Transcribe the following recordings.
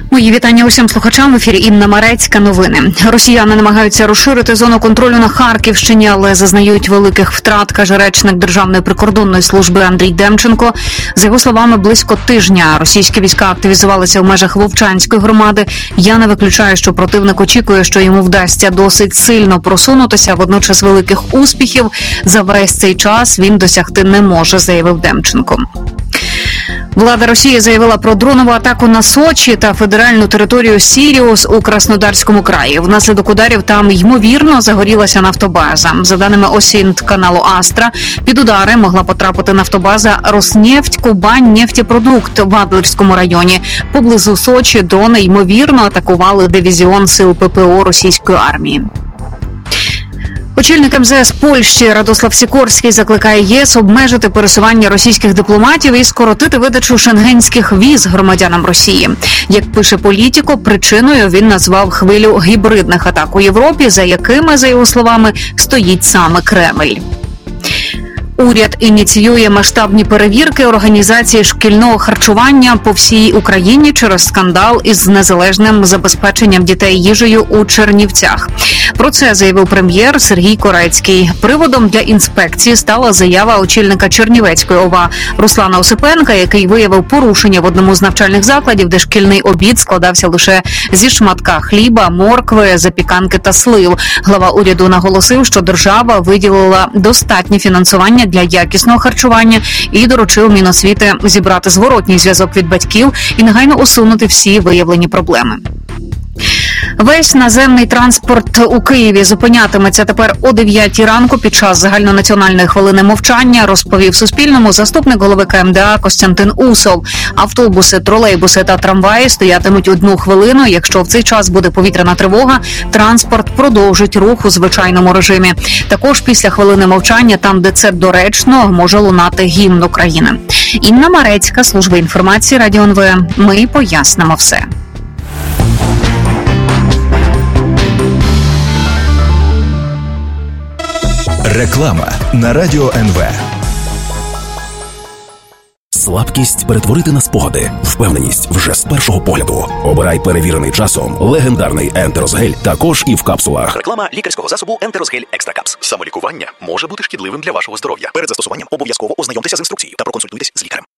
Мої вітання усім слухачам. В ефірі Інна Марецька. Новини. Росіяни намагаються розширити зону контролю на Харківщині, але зазнають великих втрат, каже речник Державної прикордонної служби Андрій Демченко. За його словами, близько тижня російські війська активізувалися в межах Вовчанської громади. Я не виключаю, що противник очікує, що йому вдасться досить сильно просунутися, водночас великих успіхів за весь цей час він досягти не може, заявив Демченко. Влада Росії заявила про дронову атаку на Сочі та федеральну територію Сіріус у Краснодарському краї. Внаслідок ударів там, ймовірно, загорілася нафтобаза. За даними осінт-каналу Астра, під удари могла потрапити нафтобаза «Роснефть», «Кубань», «Нефтепродукт» в Адлерському районі. Поблизу Сочі дрони, ймовірно, атакували дивізіон сил ППО російської армії. Очільник МЗС Польщі Радослав Сікорський закликає ЄС обмежити пересування російських дипломатів і скоротити видачу шенгенських віз громадянам Росії. Як пише Політіко, причиною він назвав хвилю гібридних атак у Європі, за якими, за його словами, стоїть саме Кремль. Уряд ініціює масштабні перевірки організації шкільного харчування по всій Україні через скандал із незалежним забезпеченням дітей їжею у Чернівцях. Про це заявив прем'єр Сергій Корецький. Приводом для інспекції стала заява очільника Чернівецької ОВА Руслана Осипенка, який виявив порушення в одному з навчальних закладів, де шкільний обід складався лише зі шматка хліба, моркви, запіканки та слив. Глава уряду наголосив, що держава виділила достатнє фінансування для якісного харчування і доручив Міносвіти зібрати зворотній зв'язок від батьків і негайно усунути всі виявлені проблеми. Весь наземний транспорт у Києві зупинятиметься тепер о 9 ранку під час загальнонаціональної хвилини мовчання, розповів Суспільному заступник голови КМДА Костянтин Усов. Автобуси, тролейбуси та трамваї стоятимуть 1 хвилину. Якщо в цей час буде повітряна тривога, транспорт продовжить рух у звичайному режимі. Також після хвилини мовчання, там де це доречно, може лунати гімн України. Інна Марецька, служба інформації, Радіо НВ. Ми пояснимо все. Реклама на Радіо НВ. Слабкість перетворити на спогади. Впевненість вже з першого погляду. Обирай перевірений часом легендарний Ентерозгель, також і в капсулах. Реклама лікарського засобу Ентерозгель Екстра Капс. Самолікування може бути шкідливим для вашого здоров'я. Перед застосуванням обов'язково ознайомтеся з інструкцією та проконсультуйтесь з лікарем.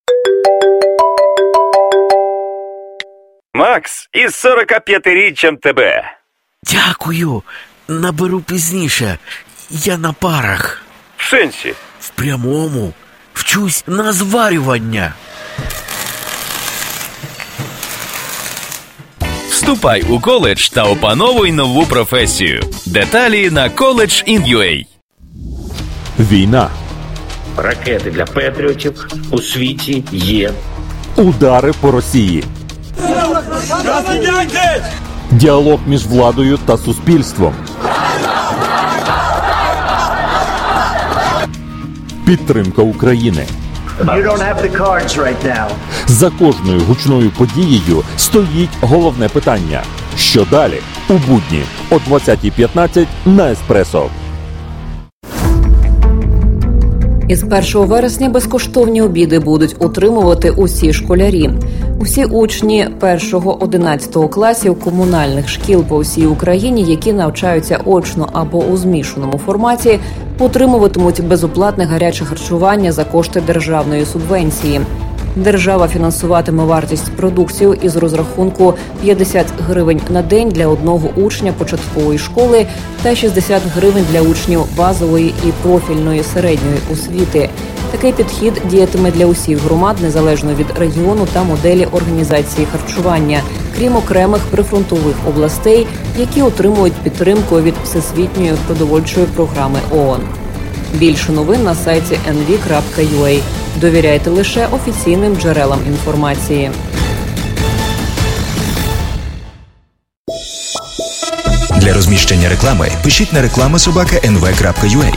Макс, із 45-річчям тебе. Дякую. Наберу пізніше. Я на парах. В сенсі? В прямому. Вчусь на зварювання. Вступай у коледж та опановуй нову професію. Деталі на college.in.ua. Війна. Ракети для патріотів у світі є. Удари по Росії. Діалог між владою та суспільством. Підтримка України. За кожною гучною подією стоїть головне питання. Що далі? У будні о 20:15 на Еспресо. Із 1 вересня безкоштовні обіди будуть отримувати усі школярі. Усі учні 1-11 класів комунальних шкіл по всій Україні, які навчаються очно або у змішаному форматі, отримуватимуть безоплатне гаряче харчування за кошти державної субвенції. Держава фінансуватиме вартість продуктів із розрахунку 50 гривень на день для одного учня початкової школи та 60 гривень для учнів базової і профільної середньої освіти. Такий підхід діятиме для усіх громад, незалежно від регіону та моделі організації харчування, крім окремих прифронтових областей, які отримують підтримку від Всесвітньої продовольчої програми ООН. Більше новин на сайті nv.ua. Довіряйте лише офіційним джерелам інформації. Для розміщення реклами пишіть на reklama@nv.ua.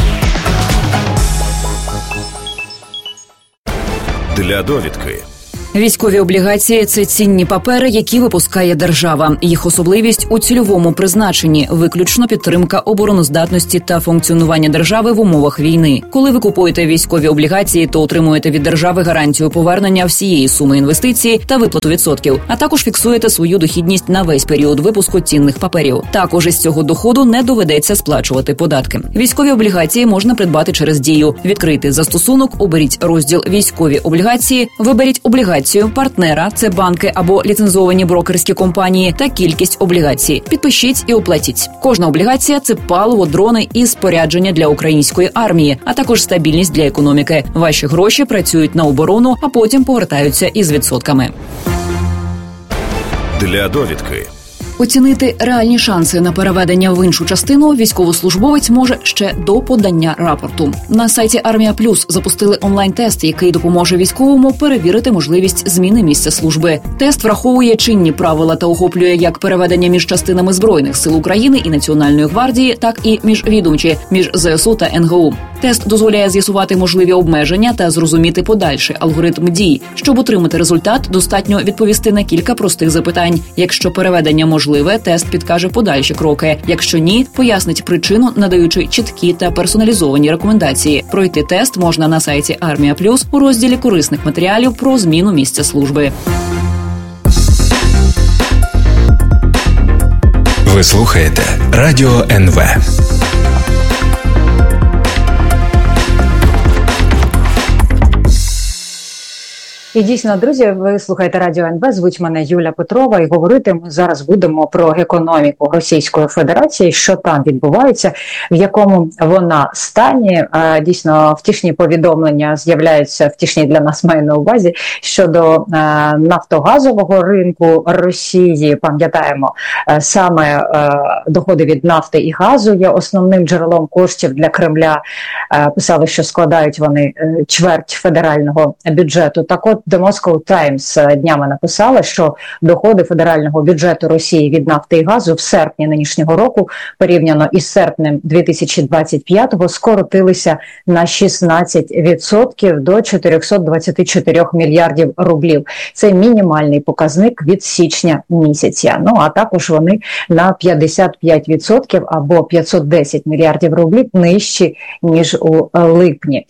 Для довідки. Військові облігації – це цінні папери, які випускає держава. Їх особливість у цільовому призначенні – виключно підтримка обороноздатності та функціонування держави в умовах війни. Коли ви купуєте військові облігації, то отримуєте від держави гарантію повернення всієї суми інвестицій та виплату відсотків, а також фіксуєте свою дохідність на весь період випуску цінних паперів. Також із цього доходу не доведеться сплачувати податки. Військові облігації можна придбати через Дію. Відкрити застосунок, оберіть розділ «Військові облігації», виберіть облігацію, партнера – це банки або ліцензовані брокерські компанії, та кількість облігацій. Підпишіть і оплатіть. Кожна облігація – це паливо, дрони і спорядження для української армії, а також стабільність для економіки. Ваші гроші працюють на оборону, а потім повертаються із відсотками. Для довідки. Оцінити реальні шанси на переведення в іншу частину військовослужбовець може ще до подання рапорту. На сайті Армія Плюс запустили онлайн-тест, який допоможе військовому перевірити можливість зміни місця служби. Тест враховує чинні правила та охоплює як переведення між частинами Збройних сил України і Національної гвардії, так і міжвідомчі, між ЗСУ та НГУ. Тест дозволяє з'ясувати можливі обмеження та зрозуміти подальший алгоритм дій. Щоб отримати результат, достатньо відповісти на кілька простих запитань. Якщо переведення можливе, тест підкаже подальші кроки. Якщо ні, пояснить причину, надаючи чіткі та персоналізовані рекомендації. Пройти тест можна на сайті Армія Плюс у розділі корисних матеріалів про зміну місця служби. Ви слухаєте Радіо НВ. І дійсно, друзі, ви слухаєте Радіо НВ, звуть мене Юля Петрова, і говорити ми зараз будемо про економіку Російської Федерації, що там відбувається, в якому вона стані. Дійсно, втішні повідомлення з'являються, втішні для нас маю на увазі, щодо нафтогазового ринку Росії. Пам'ятаємо, саме доходи від нафти і газу є основним джерелом коштів для Кремля. Писали, що складають вони чверть федерального бюджету. Так от, The Moscow Times днями написала, що доходи федерального бюджету Росії від нафти і газу в серпні нинішнього року порівняно із серпнем 2025-го скоротилися на 16% до 424 мільярдів рублів. Це мінімальний показник від січня місяця. Ну, а також вони на 55% або 510 мільярдів рублів нижчі, ніж у липні.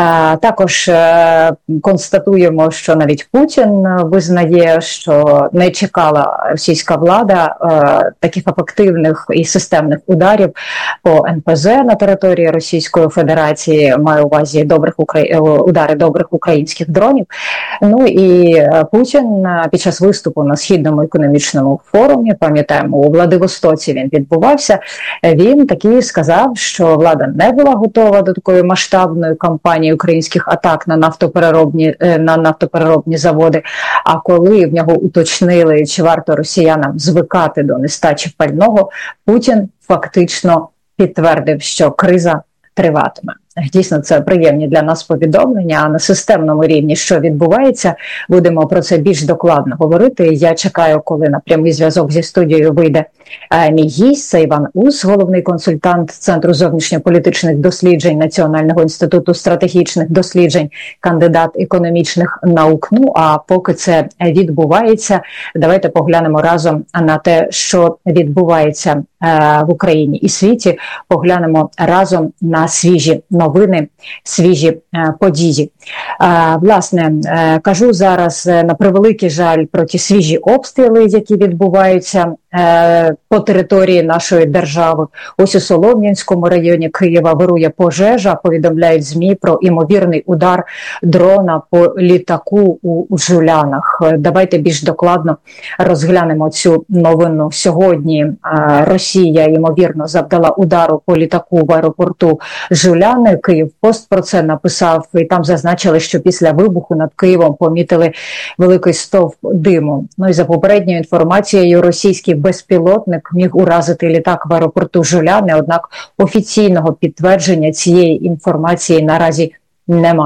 Також констатуємо, що навіть Путін визнає, що не чекала російська влада таких ефективних і системних ударів по НПЗ на території Російської Федерації, маю увазі удари добрих українських дронів. Ну і Путін під час виступу на Східному економічному форумі, пам'ятаємо, у Владивостоці він відбувався, він таки сказав, що влада не була готова до такої масштабної кампанії українських атак на нафтопереробні заводи. А коли в нього уточнили, чи варто росіянам звикати до нестачі пального, Путін фактично підтвердив, що криза триватиме. Дійсно, це приємні для нас повідомлення, а на системному рівні, що відбувається, будемо про це більш докладно говорити. Я чекаю, коли на прямий зв'язок зі студією вийде мій гість, це Іван Ус, головний консультант Центру зовнішньополітичних досліджень Національного інституту стратегічних досліджень, кандидат економічних наук. Ну, а поки це відбувається, давайте поглянемо разом на те, що відбувається в Україні і світі, поглянемо разом на свіжі новини, свіжі події. Власне, кажу зараз на превеликий жаль про ті свіжі обстріли, які відбуваються по території нашої держави. Ось у Солом'янському районі Києва вирує пожежа, повідомляють ЗМІ про імовірний удар дрона по літаку у Жулянах. Давайте більш докладно розглянемо цю новину. Сьогодні Росія, ймовірно, завдала удару по літаку в аеропорту Жуляни. Київпост про це написав, і там зазначили, що після вибуху над Києвом помітили великий стовп диму. Ну і за попередньою інформацією, російський безпілотник міг уразити літак в аеропорту Жуляни, однак офіційного підтвердження цієї інформації наразі немає.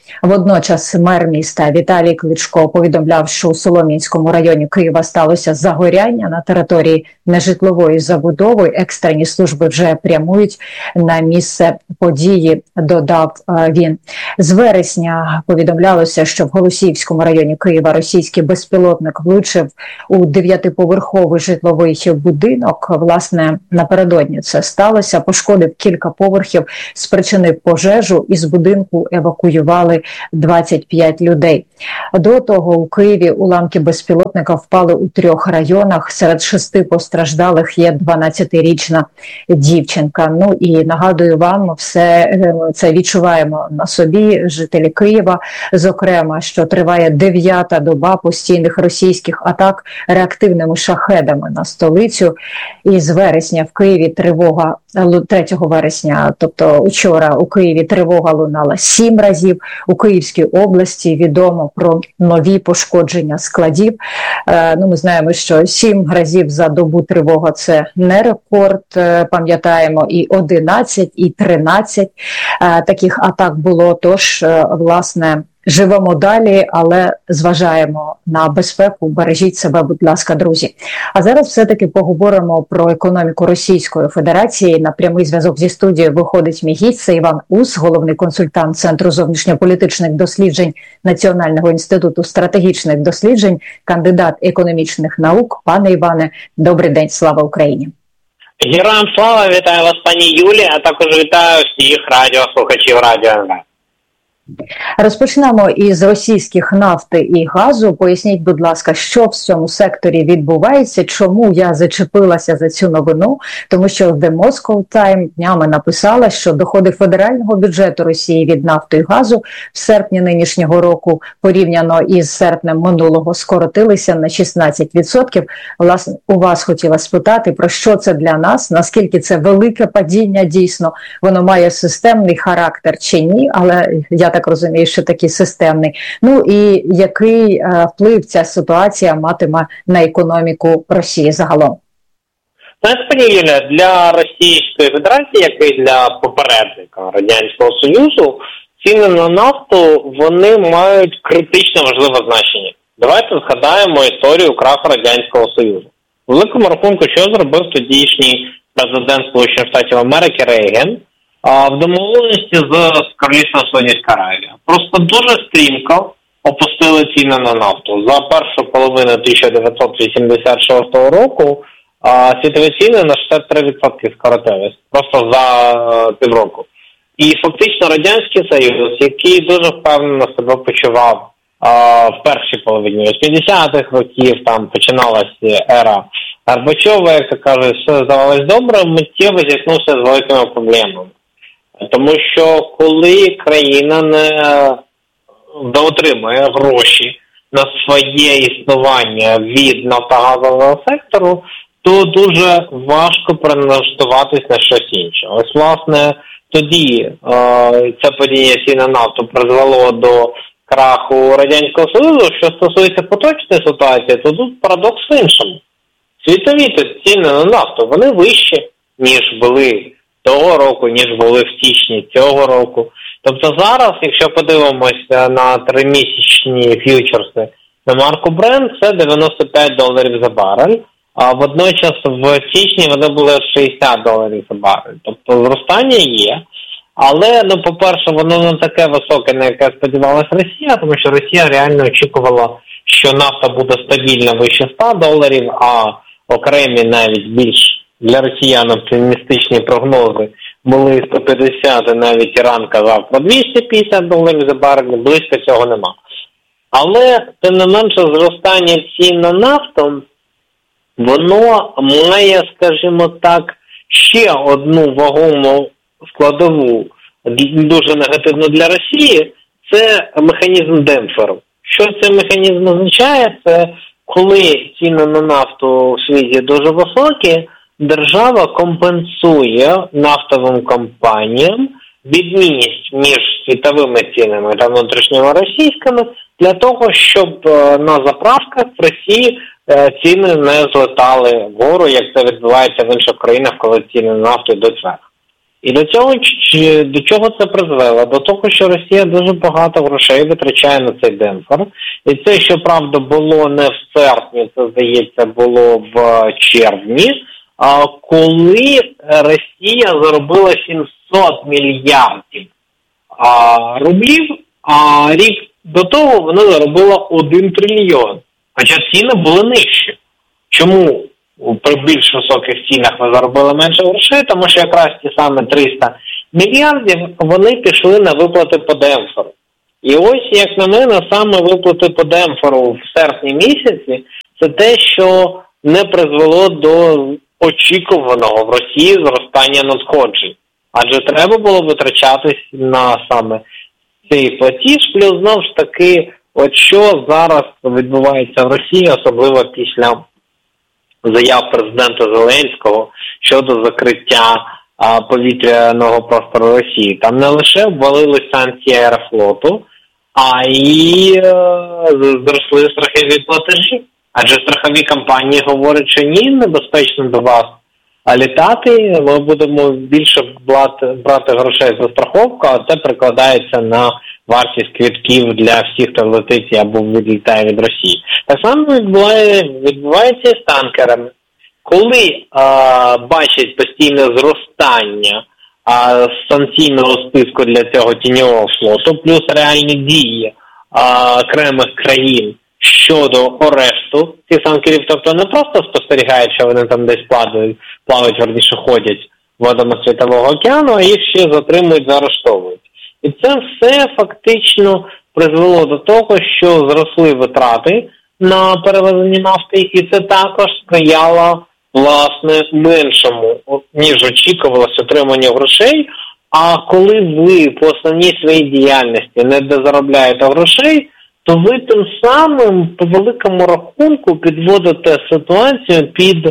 Водночас мер міста Віталій Кличко повідомляв, що у Солом'янському районі Києва сталося загоряння на території нежитлової забудови. Екстрені служби вже прямують на місце події, додав він. З вересня повідомлялося, що в Голосіївському районі Києва російський безпілотник влучив у 9-поверховий житловий будинок. Власне, напередодні це сталося. Пошкодив кілька поверхів, спричинив пожежу. Із будинку евакуювали 25 людей. До того у Києві уламки безпілотника впали у 3 районах. Серед 6 постраждалих є 12-річна дівчинка. Ну і нагадую вам, все це відчуваємо на собі, жителі Києва, зокрема, що триває 9-та доба постійних російських атак реактивними шахедами на столицю. І з вересня в Києві тривога, 3 вересня, тобто учора у Києві тривога лунала 7 разів. У Київській області відомо про нові пошкодження складів. Ми знаємо, що 7 разів за добу тривога – це не рекорд. Пам'ятаємо, і 11, і 13 таких атак було. Тож, власне, живемо далі, але зважаємо на безпеку. Бережіть себе, будь ласка, друзі. А зараз все-таки поговоримо про економіку Російської Федерації. На прямий зв'язок зі студією виходить мій гість. Це Іван Ус, головний консультант Центру зовнішньополітичних досліджень Національного інституту стратегічних досліджень, кандидат економічних наук. Пане Іване, добрий день, слава Україні! Героям слава, вітаю вас, пані Юлі, а також вітаю всіх радіослухачів Радіо НВ. Розпочнемо із російських нафти і газу. Поясніть, будь ласка, що в цьому секторі відбувається, чому я зачепилася за цю новину, тому що The Moscow Times днями написала, що доходи федерального бюджету Росії від нафти і газу в серпні нинішнього року порівняно із серпнем минулого скоротилися на 16%. Власне, у вас хотіла спитати, про що це для нас, наскільки це велике падіння дійсно, воно має системний характер чи ні, але я так розумію, що такий системний. Ну і який вплив ця ситуація матиме на економіку Росії загалом? Знаєте, пані Юля, для Російської Федерації, як і для попередника Радянського Союзу, ціни на нафту, вони мають критично важливе значення. Давайте згадаємо історію краху Радянського Союзу. У великому рахунку, що зробив тодішній президент Сполучених Штатів Америки Рейган в домовленості з Королівством Саудівська Аравія. Просто дуже стрімко опустили ціни на нафту. За першу половину 1986 року світові ціни на 63% скоротились. Просто за півроку. І фактично Радянський Союз, який дуже впевнено себе почував в першій половині 80-х років, там починалася ера Горбачова, яка каже, все здавалось добре, миттєво зіткнувся з великими проблемами. Тому що коли країна не отримує гроші на своє існування від нафтогазового сектору, то дуже важко переналаштуватись на щось інше. Ось, власне, тоді це падіння цін на нафту призвело до краху Радянського Союзу. Що стосується поточної ситуації, то тут парадокс в іншому. Світові ціни на нафту, вони вищі, ніж були того року, ніж були в січні цього року. Тобто зараз, якщо подивимося на 3-місячні ф'ючерси на марку Brent, це $95 за барель, а водночас в січні вони були $60 за барель. Тобто зростання є, але, по-перше, воно не таке високе, на яке сподівалася Росія, тому що Росія реально очікувала, що нафта буде стабільно вище $100, а окремі навіть більш для росіян оптимістичні прогнози були 150, і навіть Іран казав про $250 за барель, близько цього нема. Але, тим не менше, зростання цін на нафту, воно має, скажімо так, ще одну вагому складову, дуже негативну для Росії, це механізм демпферу. Що цей механізм означає? Це коли ціни на нафту в світі дуже високі, держава компенсує нафтовим компаніям відмінність між світовими цінами та внутрішніми російськими для того, щоб на заправках в Росії ціни не злетали вгору, як це відбувається в інших країнах, коли ціни на нафту йдуть вверх. І до чого це призвело? До того, що Росія дуже багато грошей витрачає на цей демпфер. І це, щоправда, було не в серпні, це, здається, було в червні, коли Росія заробила 700 мільярдів рублів, а рік до того вона заробила 1 трильйон. Хоча ціни були нижчі. Чому при більш високих цінах ми заробили менше грошей? Тому що якраз ті саме 300 мільярдів, вони пішли на виплати по демпферу. І ось, як на мене, саме виплати по демпферу в серпні місяці – це те, що не призвело до очікуваного в Росії зростання надходжень. Адже треба було витрачатись на саме цей платіж, плюс знову ж таки, от що зараз відбувається в Росії, особливо після заяв президента Зеленського щодо закриття повітряного простору Росії. Там не лише обвалились санкції Аерофлоту, а й зросли страхові платежі. Адже страхові компанії говорять, що ні, небезпечно до вас літати, ми будемо більше брати грошей за страховку, а це прикладається на вартість квитків для всіх, хто летить або відлітає від Росії. Так само відбувається і з танкерами. Коли бачать постійне зростання санкційного списку для цього тіньового флоту, плюс реальні дії окремих країн щодо арешту цих танкерів, тобто не просто спостерігають, що вони там десь плавають, верніше ходять водами Світового океану, а їх ще затримують, заарештовують. І це все фактично призвело до того, що зросли витрати на перевезення нафти, і це також сприяло, власне, меншому, ніж очікувалось, отриманню грошей. А коли ви по основній своїй діяльності не дозаробляєте грошей, то ви тим самим по великому рахунку підводите ситуацію під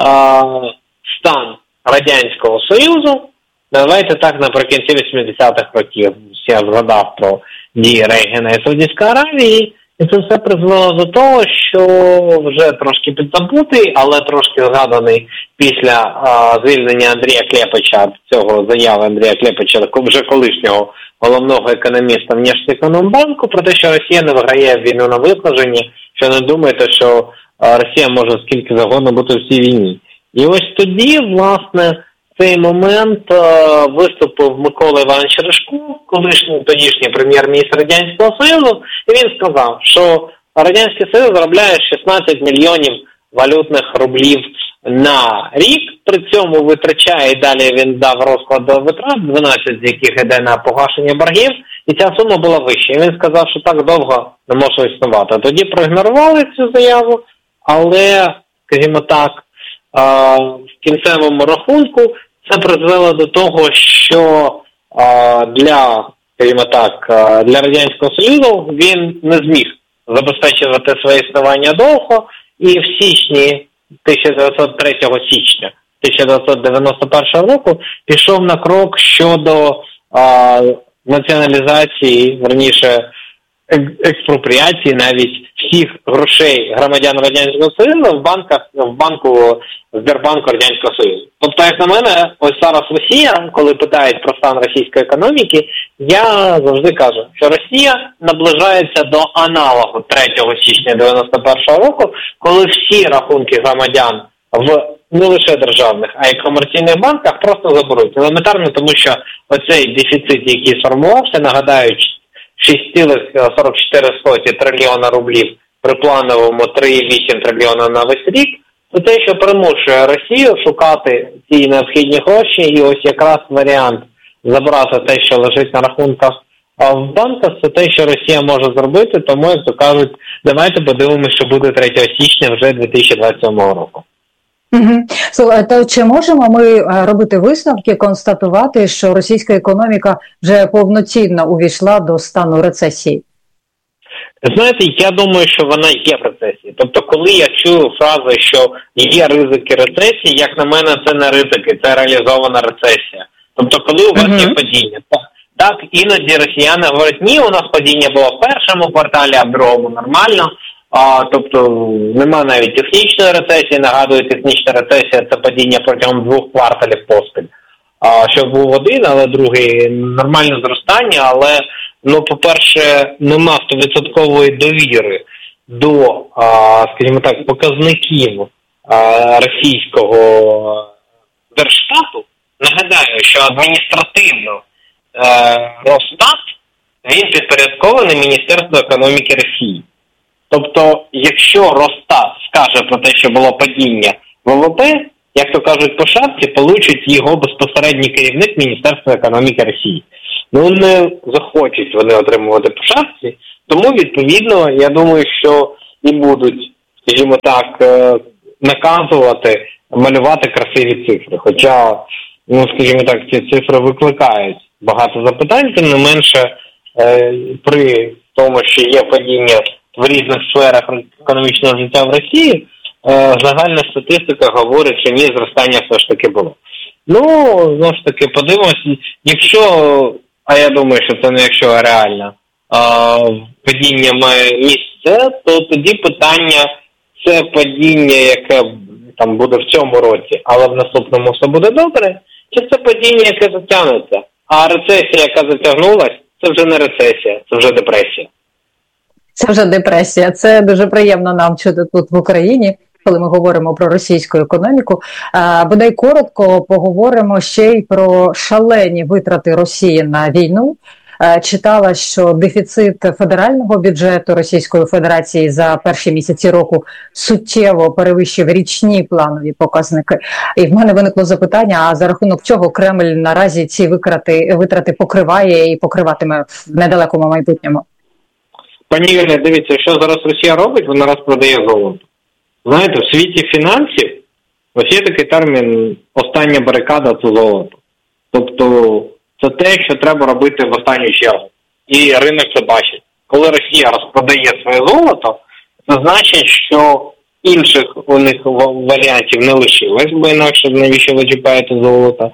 стан Радянського Союзу. Давайте так, наприкінці 80-х років я згадав про дії Рейгана і Саудівської Аравії, і це все призвело до того, що вже трошки підзабутий, але трошки згаданий після звільнення Андрія Клепича, цього заяви Андрія Клепича, вже колишнього головного економіста Внешньоекономбанку, про те, що Росія не виграє війну на виснаженні, що не думайте, що Росія може скільки завгодно бути в цій війні. І ось тоді, власне, в цей момент виступив Микола Іванович Ришко, колишній тодішній прем'єр-міністр Радянського Союзу, і він сказав, що Радянський Союз заробляє 16 мільйонів валютних рублів на рік, при цьому витрачає, і далі він дав розклад витрат, 12 з яких йде на погашення боргів, і ця сума була вища. І він сказав, що так довго не може існувати. Тоді проігнорували цю заяву, але, скажімо так, в кінцевому рахунку це призвело до того, що для Радянського Союзу він не зміг забезпечувати своє існування довго, і в січні 1903 січня 1991 року пішов на крок щодо націоналізації, верніше експропріації навіть всіх грошей громадян Радянського Союзу в банку Сбербанку Радянського Союзу. Тобто, як на мене, ось зараз Росія, коли питають про стан російської економіки, я завжди кажу, що Росія наближається до аналогу 3 січня 1991 року, коли всі рахунки громадян в не лише державних, а й комерційних банках просто заберуть. Елементарно, тому що оцей дефіцит, який сформувався, нагадаю, 6,44 трильйона рублів при плановому 3,8 трильйона на весь рік, це те, що примушує Росію шукати ці необхідні гроші, і ось якраз варіант забрати те, що лежить на рахунках в банках, це те, що Росія може зробити, тому, як то кажуть, давайте подивимося, що буде 3 січня вже 2027 року. То чи можемо ми робити висновки, констатувати, що російська економіка вже повноцінно увійшла до стану рецесії? Знаєте, я думаю, що вона є в рецесії. Тобто, коли я чую фрази, що є ризики рецесії, як на мене, це не ризики, це реалізована рецесія. Тобто, коли у вас є падіння, так, іноді росіяни говорять, ні, у нас падіння було в першому кварталі, а в другому нормально. Тобто, нема навіть технічної рецесії, нагадую, технічна рецесія – це падіння протягом 2 кварталів поспіль. що був один, але другий нормальне зростання, але, по-перше, нема 100% довіри до, скажімо так, показників російського Держстату. Нагадаю, що адміністративно Росстат, він підпорядкований Міністерству економіки Росії. Тобто, якщо Росстат скаже про те, що було падіння ВВП, як то кажуть по шапці, получить його безпосередній керівник Міністерства економіки Росії. Не захочуть вони отримувати по шапці, тому, відповідно, я думаю, що і будуть, скажімо так, наказувати, малювати красиві цифри. Хоча, скажімо так, ці цифри викликають багато запитань, тим не менше, при тому, що є падіння в різних сферах економічного життя в Росії, загальна статистика говорить, що ні, зростання все ж таки було. Знову ж таки, подивимось, якщо, а я думаю, що це не якщо, а реально, падіння має місце, то тоді питання, це падіння, яке там буде в цьому році, але в наступному все буде добре, чи це падіння, яке затягнеться? А рецесія, яка затягнулась, це вже не рецесія, це вже депресія. Це вже депресія. Це дуже приємно нам чути тут в Україні, коли ми говоримо про російську економіку. Бодай коротко поговоримо ще й про шалені витрати Росії на війну. Читала, що дефіцит федерального бюджету Російської Федерації за перші місяці року суттєво перевищив річні планові показники. І в мене виникло запитання, а за рахунок чого Кремль наразі ці витрати покриває і покриватиме в недалекому майбутньому? Пані Юлія, дивіться, що зараз Росія робить, вона розпродає золото. Знаєте, в світі фінансів ось є такий термін «остання барикада – це золото». Тобто це те, що треба робити в останню чергу. І ринок це бачить. Коли Росія розпродає своє золото, це значить, що інших у них варіантів не лишилось, бо інакше навіщо ви чіпаєте золото.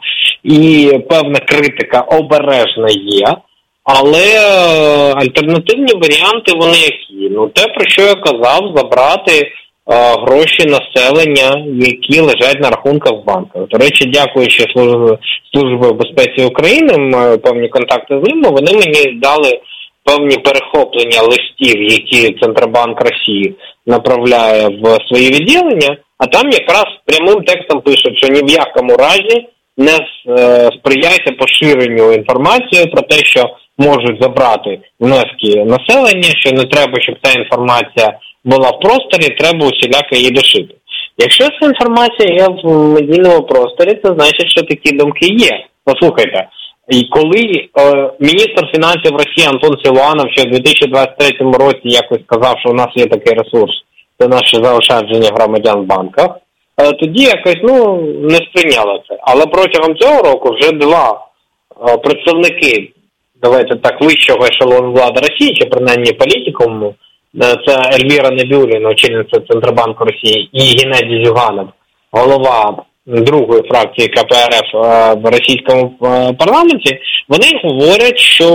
І певна критика обережна є. Але альтернативні варіанти, вони які? Те, про що я казав, забрати гроші населення, які лежать на рахунках в банках. До речі, дякуючи Службі безпеці України, маю певні контакти з ними, вони мені дали певні перехоплення листів, які Центробанк Росії направляє в свої відділення, а там якраз прямим текстом пишуть, що ні в якому разі не сприяйте поширенню інформації про те, що можуть забрати внески населення, що не треба, щоб ця інформація була в просторі, треба усіляко її дошити. Якщо ця інформація є в медійному просторі, це значить, що такі думки є. Послухайте, і коли міністр фінансів Росії Антон Силуанов ще в 2023 році якось сказав, що у нас є такий ресурс, це наші заощадження громадян в банках, тоді якось, не сприйняло це. Але протягом цього року вже два представники, давайте так, вищого ешелону влади Росії, чи принаймні політикуму, це Ельвіра Набіулліна, очільниця Центробанку Росії, і Геннадій Зюганов, голова другої фракції КПРФ в російському парламенті, вони говорять, що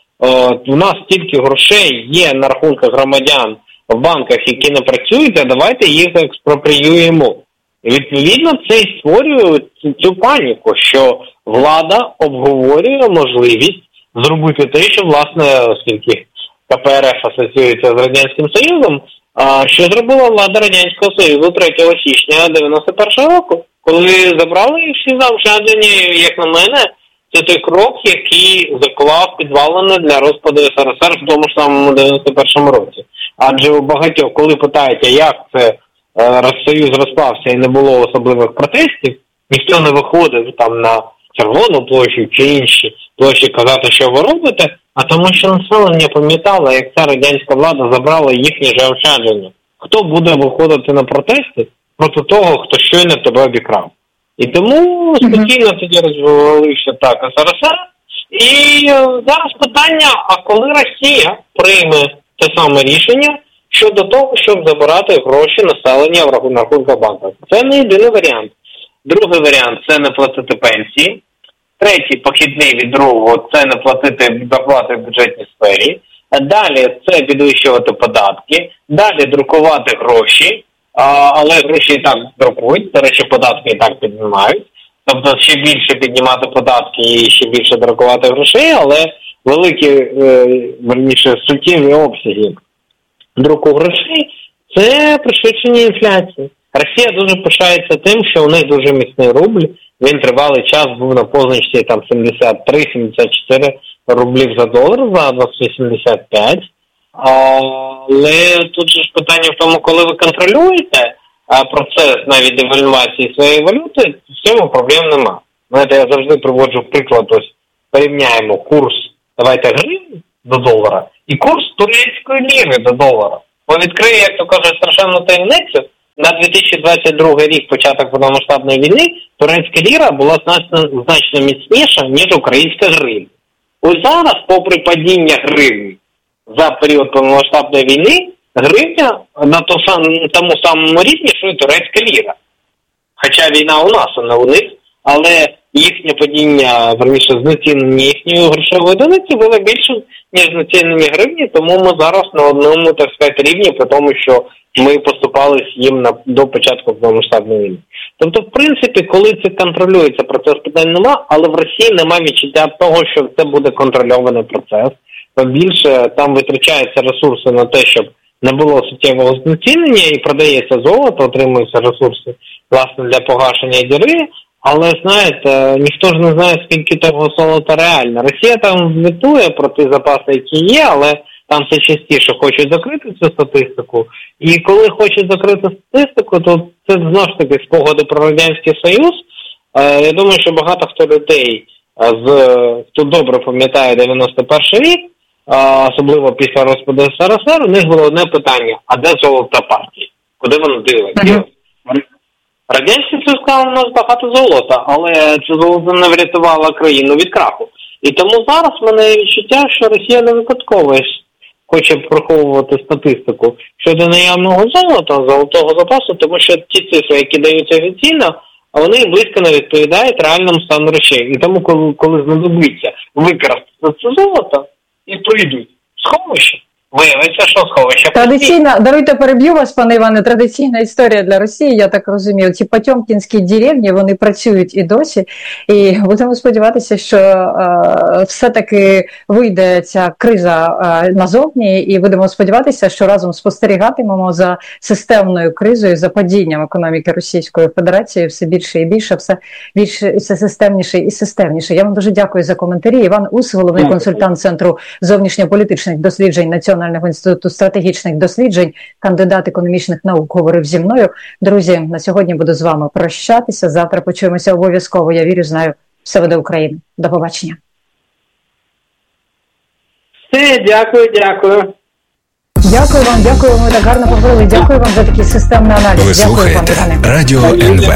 у нас стільки грошей є на рахунках громадян в банках, які не працюють, а давайте їх експропріюємо. І відповідно це і створює цю паніку, що влада обговорює можливість зробити те, що, власне, оскільки КПРФ асоціюється з Радянським Союзом, що зробила влада Радянського Союзу 3 січня 91 року, коли забрали всі заощадження, як на мене, це той крок, який заклав підвалини для розпаду СРСР в тому ж самому 91 році. Адже у багатьох, коли питають, як це Союз розпався і не було особливих протестів, ніхто не виходив там на Червону площу чи інші площі казати, що ви робите, а тому що населення пам'ятало, як ця радянська влада забрала їхні заощадження. Хто буде виходити на протести проти того, хто щойно тебе обікрав? І тому спокійно тоді розвалився так СРСР. І зараз питання, а коли Росія прийме те саме рішення щодо того, щоб забирати гроші населення в рахунках банків? Це не єдиний варіант. Другий варіант – це не платити пенсії. Третій, похідний від другого – це не платити доплати в бюджетній сфері. Далі – це підвищувати податки. Далі – друкувати гроші. Але гроші і так друкують, до речі, податки і так піднімають. тобто ще більше піднімати податки і ще більше друкувати грошей, але великі, верніше, суттєві обсяги друку грошей – це пришвидшення інфляції. Росія дуже пишається тим, що у них дуже міцний рубль. Він тривалий час був на позначці там 73-74 рублів за долар, зараз 85. Але тут же ж питання в тому, коли ви контролюєте процес навіть девальвації своєї валюти, в цьому проблем нема. Знаєте, я завжди приводжу приклад, ось порівняємо курс, давайте, гривень до долара і курс турецької ліри до долара. Бо відкриє, як то кажуть, страшенну таємницю, на 2022 рік, початок повномасштабної війни, турецька ліра була значно міцніша, ніж українська гривня. Ось зараз, попри падіння гривні за період повномасштабної війни, гривня на тому самому рівні, що і турецька ліра. Хоча війна у нас, а не у них, але їхнє падіння, верніше, знецінення їхньої грошової одиниці було більше, ніж знецінення гривні, тому ми зараз на одному, так сказати, рівні, при тому, що ми поступались їм до початку повномасштабної війни. Тобто, в принципі, коли це контролюється, процес питань нема, але в Росії немає відчуття того, що це буде контрольований процес. Більше там витрачаються ресурси на те, щоб не було суттєвого знецінення і продається золото, отримуються ресурси, власне, для погашення діри. Але, знаєте, ніхто ж не знає, скільки того золота реально. Росія там звітує про ті запаси, які є, але там все частіше хочуть закрити цю статистику. І коли хочуть закрити статистику, то це, знову ж таки, спогади про Радянський Союз. Я думаю, що багато хто людей, хто добре пам'ятає 91-й рік, особливо після розпаду СРСР, у них було одне питання: а де золото партії? Куди воно ділиться? Радянський Союз сказав, у нас багато золота, але це золото не врятувало країну від краху. І тому зараз в мене відчуття, що Росія не випадково хоче приховувати статистику щодо наявного золота, золотого запасу, тому що ті цифри, які даються офіційно, вони близько не відповідають реальному стану речей. І тому, коли знадобиться використати це золото, і прийдуть сховище, виявиться, що сховище. Традиційна, даруйте, переб'ю вас, пане Іване, традиційна історія для Росії, я так розумію. Ці потьомкінські деревні, вони працюють і досі. І будемо сподіватися, що все-таки вийде ця криза назовні, і будемо сподіватися, що разом спостерігатимемо за системною кризою, за падінням економіки Російської Федерації все більше і більше, все більше, все системніше і системніше. Я вам дуже дякую за коментарі. Іван Ус, головний консультант Центру зовнішньополітичних досліджень Національного інституту стратегічних досліджень, кандидат економічних наук, говорив зі мною. Друзі, на сьогодні буду з вами прощатися. Завтра почуємося обов'язково. Я вірю, знаю. Все буде Україна. До побачення. Все, дякую. Дякую вам, ви так гарно поговорили. Дякую вам за такий системний аналіз. Ви слухаєте Радіо НВ.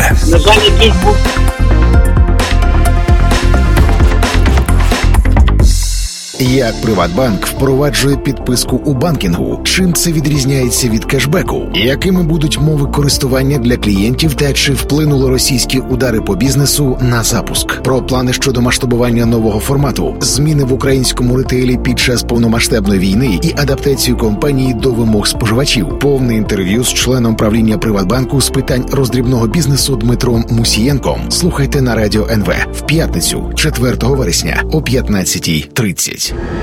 Як Приватбанк впроваджує підписку у банкінгу? Чим це відрізняється від кешбеку? Якими будуть мови користування для клієнтів та чи вплинули російські удари по бізнесу на запуск? Про плани щодо масштабування нового формату, зміни в українському ретейлі під час повномасштабної війни і адаптацію компанії до вимог споживачів. Повне інтерв'ю з членом правління Приватбанку з питань роздрібного бізнесу Дмитром Мусієнком. Слухайте на Радіо НВ в п'ятницю, 4 вересня о 15:30.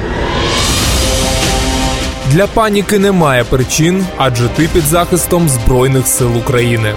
Для паніки немає причин, адже ти під захистом Збройних сил України.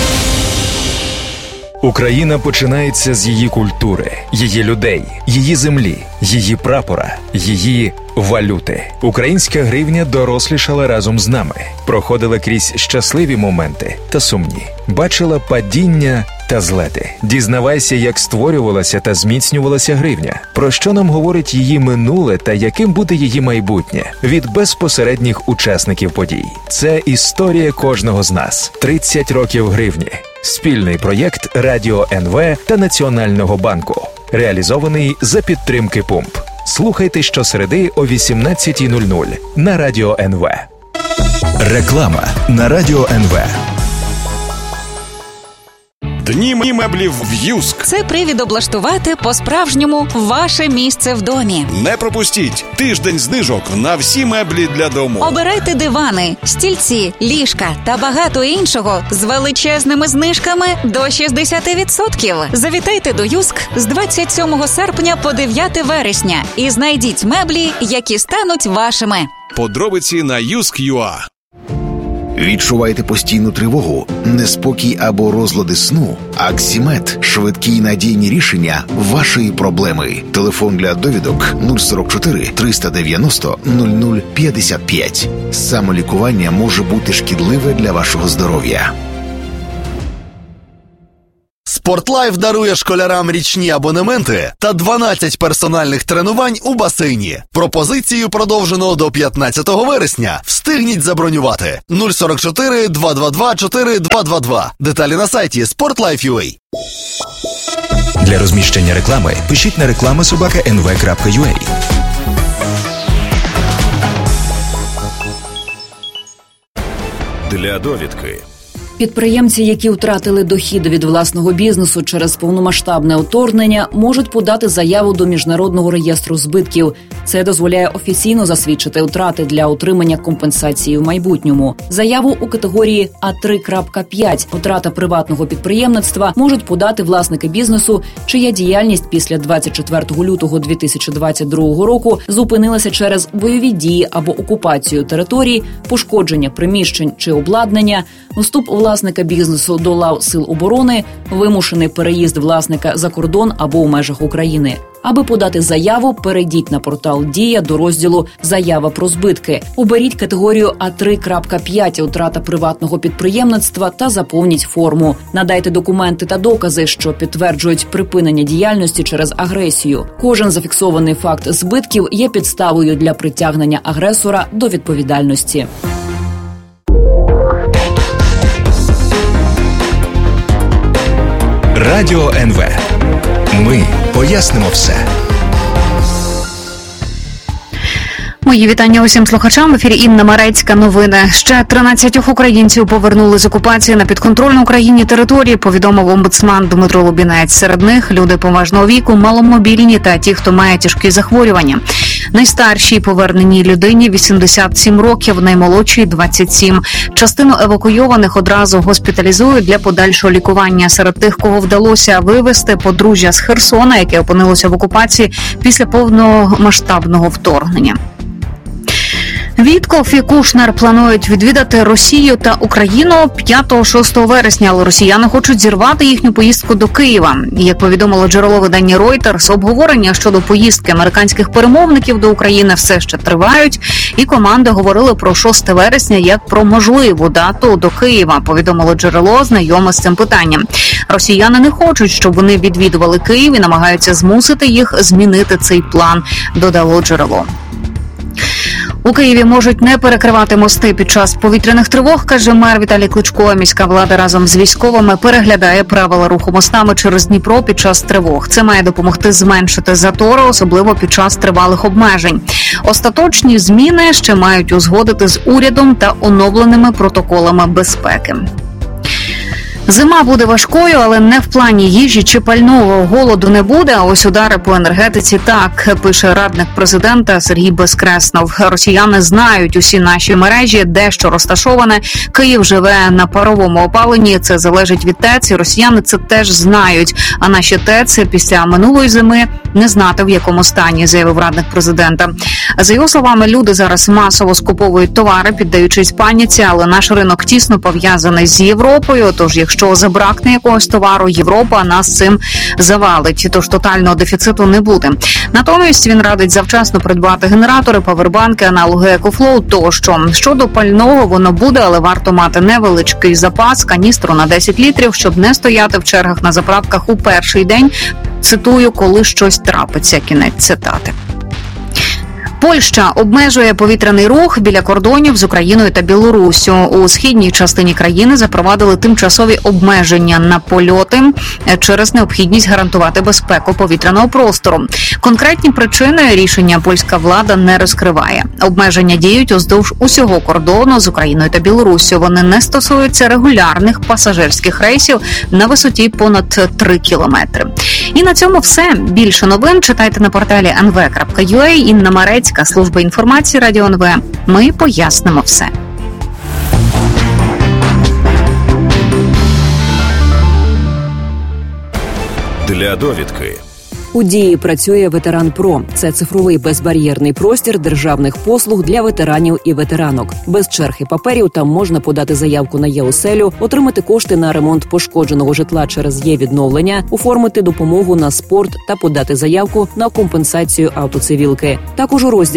Україна починається з її культури, її людей, її землі, її прапора, її валюти. Українська гривня дорослішала разом з нами, проходила крізь щасливі моменти та сумні, бачила падіння та злети. Дізнавайся, як створювалася та зміцнювалася гривня, про що нам говорить її минуле та яким буде її майбутнє від безпосередніх учасників подій. Це історія кожного з нас. 30 років гривні. Спільний проєкт Радіо НВ та Національного банку. Реалізований за підтримки ПУМП. Слухайте щосереди о 18:00 на Радіо НВ. Реклама на Радіо НВ. Дні меблів в Юск. Це привід облаштувати по-справжньому ваше місце в домі. Не пропустіть тиждень знижок на всі меблі для дому. Обирайте дивани, стільці, ліжка та багато іншого з величезними знижками до 60%. Завітайте до Юск з 27 серпня по 9 вересня і знайдіть меблі, які стануть вашими. Подробиці на Юск.ua. Відчуваєте постійну тривогу, неспокій або розлади сну? Аксімед – швидкі й надійні рішення вашої проблеми. Телефон для довідок 044 390 0055. Самолікування може бути шкідливе для вашого здоров'я. Спортлайф дарує школярам річні абонементи та 12 персональних тренувань у басейні. Пропозицію продовжено до 15 вересня. Встигніть забронювати. 044 222 4222. Деталі на сайті sportlife.ua. Для розміщення реклами пишіть на reklama@nv.ua. Для довідки. Підприємці, які втратили дохід від власного бізнесу через повномасштабне вторгнення, можуть подати заяву до Міжнародного реєстру збитків. Це дозволяє офіційно засвідчити втрати для отримання компенсації в майбутньому. Заяву у категорії А3.5 «Втрата приватного підприємництва» можуть подати власники бізнесу, чия діяльність після 24 лютого 2022 року зупинилася через бойові дії або окупацію територій, пошкодження приміщень чи обладнання, вступ власника бізнесу до лав Сил оборони, вимушений переїзд власника за кордон або у межах України. Аби подати заяву, перейдіть на портал «Дія» до розділу «Заява про збитки». Оберіть категорію А3.5 «Втрата приватного підприємництва» та заповніть форму. Надайте документи та докази, що підтверджують припинення діяльності через агресію. Кожен зафіксований факт збитків є підставою для притягнення агресора до відповідальності. Радіо НВ. Ми пояснимо все. Мої вітання усім слухачам. В ефірі Інна Марецька. Новини. Ще 13 українців повернули з окупації на підконтрольну Україні території, повідомив омбудсман Дмитро Лубінець. Серед них люди поважного віку, маломобільні та ті, хто має тяжкі захворювання. Найстаршій поверненій людині 87 років, наймолодшій 27. Частину евакуйованих одразу госпіталізують для подальшого лікування. Серед тих, кого вдалося вивезти, подружжя з Херсона, яке опинилося в окупації після повномасштабного вторгнення. Вітков і Кушнер планують відвідати Росію та Україну 5-6 вересня, але росіяни хочуть зірвати їхню поїздку до Києва. Як повідомило джерело видання Reuters, обговорення щодо поїздки американських перемовників до України все ще тривають, і команди говорили про 6 вересня як про можливу дату до Києва, повідомило джерело, знайоме з цим питанням. Росіяни не хочуть, щоб вони відвідували Київ і намагаються змусити їх змінити цей план, додало джерело. У Києві можуть не перекривати мости під час повітряних тривог, каже мер Віталій Кличко. Міська влада разом з військовими переглядає правила руху мостами через Дніпро під час тривог. Це має допомогти зменшити затори, особливо під час тривалих обмежень. Остаточні зміни ще мають узгодити з урядом та оновленими протоколами безпеки. Зима буде важкою, але не в плані їжі чи пального. Голоду не буде, а ось удари по енергетиці так, пише радник президента Сергій Безкреснов. Росіяни знають усі наші мережі, де що розташоване. Київ живе на паровому опаленні, це залежить від ТЕЦ, і росіяни це теж знають. А наші ТЕЦ після минулої зими не знати, в якому стані, заявив радник президента. За його словами, люди зараз масово скуповують товари, піддаючись паніці, але наш ринок тісно пов'язаний з Європою, тож якщо забракне якогось товару, Європа нас цим завалить, тож тотального дефіциту не буде. Натомість він радить завчасно придбати генератори, павербанки, аналоги EcoFlow тощо. Щодо пального, воно буде, але варто мати невеличкий запас, каністру на 10 літрів, щоб не стояти в чергах на заправках у перший день. Цитую, коли щось трапиться. Кінець цитати. Польща обмежує повітряний рух біля кордонів з Україною та Білоруссю. У східній частині країни запровадили тимчасові обмеження на польоти через необхідність гарантувати безпеку повітряного простору. Конкретні причини рішення польська влада не розкриває. Обмеження діють уздовж усього кордону з Україною та Білоруссю. Вони не стосуються регулярних пасажирських рейсів на висоті понад 3 кілометри. І на цьому все. Більше новин читайте на порталі nv.ua. Інна Марецька, служба інформації Радіо НВ. Ми пояснимо все. Для довідки. У Дії працює Ветеран Про. Це цифровий безбар'єрний простір державних послуг для ветеранів і ветеранок. Без черг і паперів там можна подати заявку на Є-оселю, отримати кошти на ремонт пошкодженого житла через Є-відновлення, оформити допомогу на спорт та подати заявку на компенсацію автоцивілки. Також у розділі